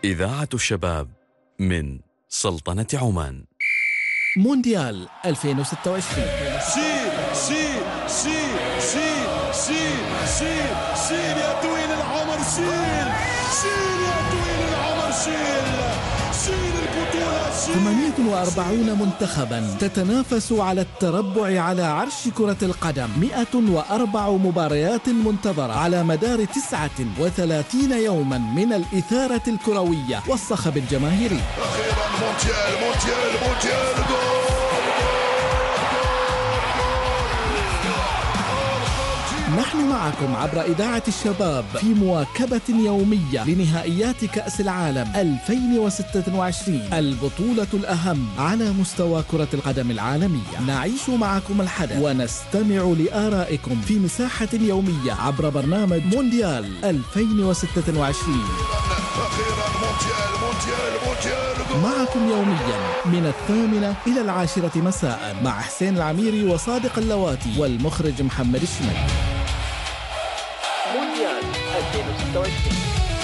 إذاعة الشباب من سلطنة عمان. مونديال 2026. شيل شيل شيل شيل شيل شيل شيل يا طويل العمر، شيل شيل يا طويل العمر، شيل شيل البطولة، شيل. 48 منتخبا تتنافس على التربع على عرش كرة القدم. 104 مباريات منتظرة على مدار 39 يوما من الإثارة الكروية والصخب الجماهيري. أخيرا مونديال مونديال مونديال، جول. نحن معكم عبر إذاعة الشباب في مواكبة يومية لنهائيات كأس العالم 2026، البطولة الأهم على مستوى كرة القدم العالمية. نعيش معكم الحدث ونستمع لآرائكم في مساحة يومية عبر برنامج مونديال 2026. أخيرا مونديال مونديال مونديال، معكم يوميا من 8 إلى 10 مساء مع حسين العميري وصادق اللواتي والمخرج محمد الشمال. مونديال 2026.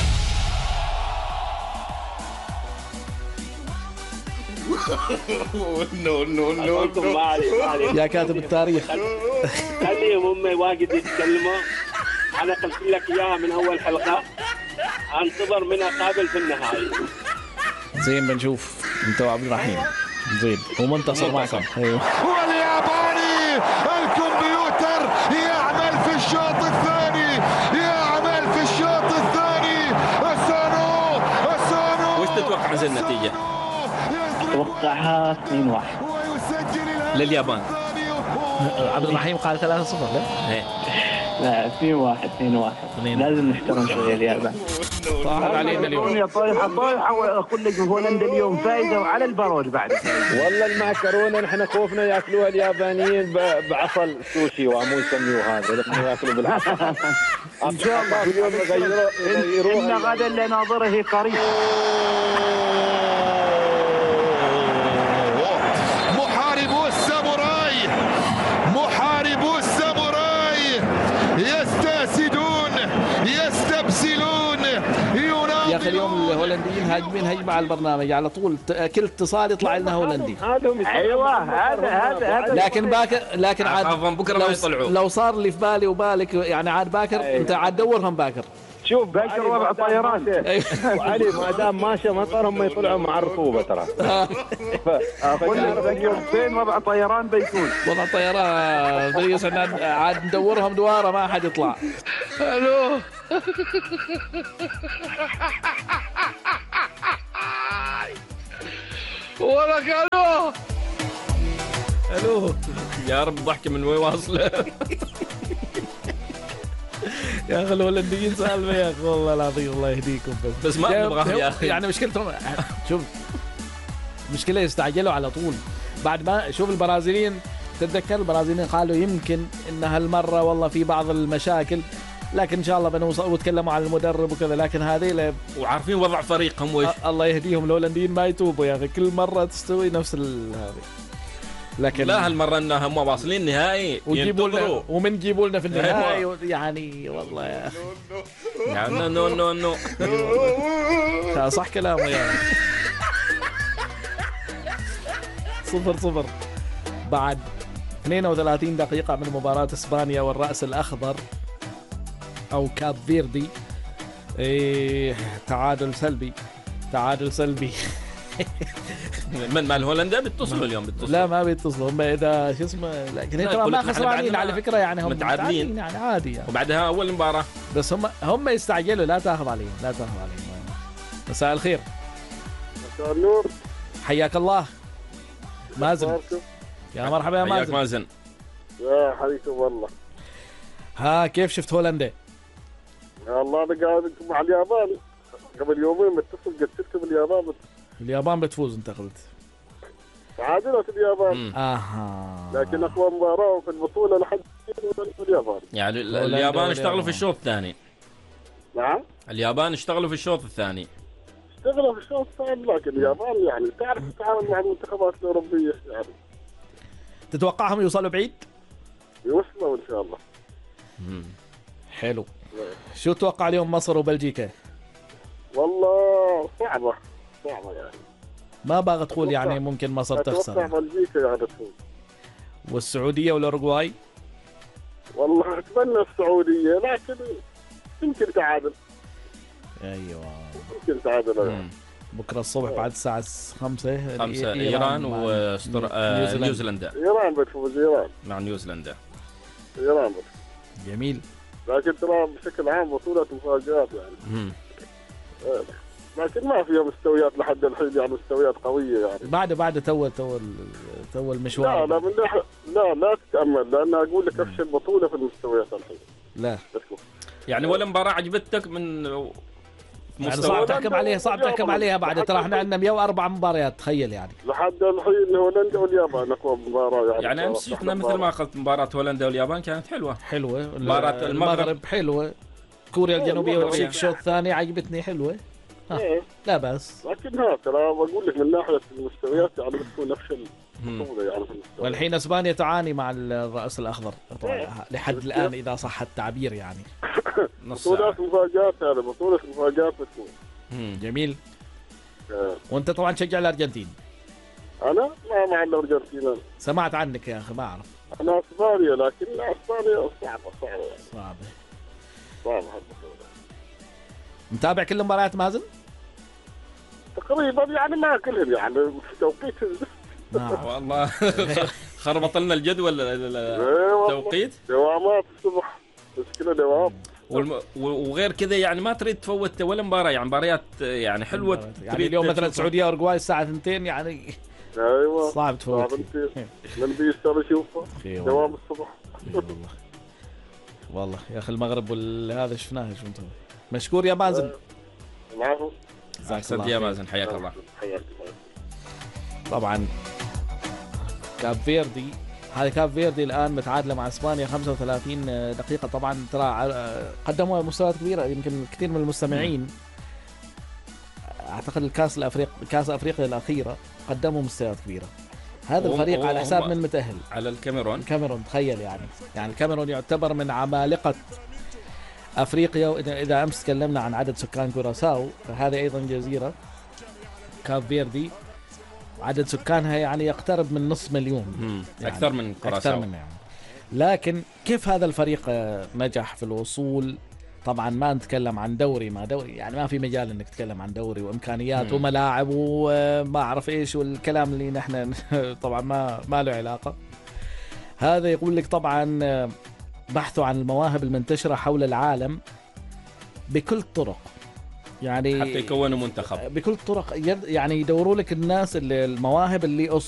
نو يا كاتب التاريخ، خليهم هم واجد يتكلموا. انا قلت لك اياها من اول حلقه، انتظر منها قابل في النهايه. زين بنشوف انت وعبد الرحيم. زين ومنتصر معكم. ايوه والياباني الكمبيوتر يعمل في الشوط الثاني، يعمل في الشوط الثاني. السانو وش تتوقع زي النتيجة؟ اتوقعها 2-1 لليابان. عبد الرحيم قال 3-0. لا 2-1 لازم نحترم شويه اليابان. طاحت علينا اليوم. يا طايحه واقول لك هولندا اليوم فايزه وعلى البرود بعد. والله المعكرونه نحن خوفنا ياكلوها اليابانيين بعصل سوشي وامو يسميوه هذا، لكن ياكلوا بالعسل. ان شاء الله اليوم يغيروها. ان غدا اللي ناظره قريب. محاربو الساموراي، محاربو الساموراي يستاسدون يستبسلون. يا اخي اليوم الهولنديين هاجمين هجمه على البرنامج على طول، كل اتصال يطلع لنا هولندي. ايوه هذا لكن عاد بكره ما يطلعوا. لو صار اللي في بالي وبالك يعني عاد باكر. انت عاد دورهم باكر. شوف باكر وضع طيران. وعلي ما دام ماشي مطر هم يطلعوا مع الرطوبه ترى. اقول لك اليوم فين وضع طيران بيكون. وضع طيران بيس عاد ندورهم دواره ما حد يطلع. الو ولك الو يا رب ضحك من وين واصله. يا اخي الهولنديين سالفه يا اخي والله العظيم الله يهديكم. بس ما نبغاهم يا اخي. يعني مشكلتهم شوف مشكله يستعجلوا على طول. بعد ما شوف البرازيليين، تتذكر البرازيليين قالوا يمكن ان هالمره والله في بعض المشاكل، لكن ان شاء الله بنوصل، وتكلموا عن المدرب وكذا. لكن هذه وعارفين وضع فريقهم وش. الله يهديهم الهولنديين ما يتوبوا يا اخي، كل مره تستوي نفس هذه. لكن لا هالمره انهم واصلين نهائي وجيبوا لنا ومن جيبوا لنا في النهائي أيوة. يعني والله يا اخي يعني نو صح كلامه يعني. 0-0 بعد 32 دقيقة من مباراة اسبانيا والرأس الاخضر او كاب فيردي. تعادل سلبي. من مال هولندا بيتصلوا اليوم لا ما بيتصلوا هم اذا شو اسمه، لكن ترى ما خسرانين على فكره يعني، هم متعادلين يعني عادي يعني. وبعدها اول مباراه بس هم يستعجلوا. لا تاخذ عليهم. مساء الخير. مساء النور. حياك الله مازن. يا مرحبا يا مازن. يا حبيبي والله. ها كيف شفت هولندا؟ والله انا قاعد مع اليابان قبل يومين متصل، قد شفت باليابان. اليابان بتفوز انت قلت. تعادلت اليابان. لكن اقوى مباراه في البطوله لحد اليابان. يعني اليابان اشتغلوا في الشوط الثاني. نعم اليابان اشتغلوا في الشوط الثاني. اشتغلوا في الشوط الثاني، لكن اليابان يعني تعرف تتعامل مع المنتخبات الاوروبيه يعني. تتوقعهم يوصلوا بعيد؟ يوصلوا ان شاء الله. حلو. شو تتوقع اليوم مصر وبلجيكا؟ والله صعب صعبة يعني. ما باغي تقول يعني ممكن مصر تخسر. أتوقع بلجيكا يعني تفوز. والسعودية والأوروغواي؟ والله أتمنى السعودية، لكن يمكن تعادل. أيوة يمكن تعادل. بكرة الصبح بعد الساعة 5 إيران ونيوزيلندا. إيران بتفوز، إيران مع نيوزيلندا. إيران بتفوز. جميل. لكن ترى بشكل عام بطولة مفاجآت يعني. لكن ما فيها مستويات لحد الحين يعني، مستويات قوية يعني. بعد تو المشوار. لا من ناحية لا تتأمل، لأن أقول لك أفشل بطولة في المستويات الحين. لا يعني ولا مباراة عجبتك من يعني صعب تحكم عليها بعد. ترى احنا عندنا 104 مباريات، تخيل يعني. لحد الحين هولندا واليابان أقوى مباراة يعني أمس شفنا مثل ما قلت مباراة هولندا واليابان كانت حلوة. مباراة المغرب حلوة. كوريا الجنوبية والتشيك الشوط الثاني عجبتني حلوة. لا بس لكنها ترى بقول لك من ناحية المستويات يعني بتكون أفشل بطولة يعني في المستويات. والحين اسبانيا تعاني مع الرأس الأخضر لحد الآن إذا صح التعبير يعني. بطولات مفاجآت، هذا بطولة مفاجآت بتكون. جميل. وأنت طبعا تشجع الأرجنتين. أنا ما مع الأرجنتين. سمعت عنك يا أخي، ما أعرف. أنا أسبانيا، لكن أسبانيا صعبة يعني. صعبة هالبطولة. متابع كل مباريات مازن؟ تقريبا يعني ما كلهم يعني في توقيت والله خربط لنا الجدول التوقيت. دوامات الصبح، مشكلة دوام. وغير كذا يعني ما تريد تفوت ولا مباراة، يعني مباريات يعني حلوة. يعني اليوم مثلا السعودية أوروغواي الساعة 2 يعني. ايوه صعب تفوت. من بيستر يشوفه دوام الصبح. والله يا اخي المغرب والهذا شفناه شو انتم. مشكور يا مازن. العفو. احسنت يا مازن، حياك الله. طبعا كاب فيردي، هذه كاب فيردي الان متعادله مع اسبانيا 35 دقيقه. طبعا ترى قدموا مستويات كبيره، يمكن كثير من المستمعين اعتقد كاس افريقيا الاخيره قدموا مستويات كبيره. هذا الفريق على حساب من متأهل على الكاميرون. تخيل يعني الكاميرون يعتبر من عمالقة أفريقيا. وإذا أمس تكلمنا عن عدد سكان كوراساو، فهذه أيضا جزيرة كاب فيردي عدد سكانها يعني يقترب من نصف مليون، يعني أكثر من كوراساو. يعني. لكن كيف هذا الفريق نجح في الوصول؟ طبعا ما نتكلم عن دوري ما دوري، يعني ما في مجال انك تتكلم عن دوري وامكانيات وملاعب وما اعرف ايش والكلام اللي نحن طبعا ما له علاقه. هذا يقول لك طبعا بحثوا عن المواهب المنتشره حول العالم بكل الطرق، يعني حتى يكونوا منتخب بكل الطرق، يعني يدوروا لك الناس اللي المواهب اللي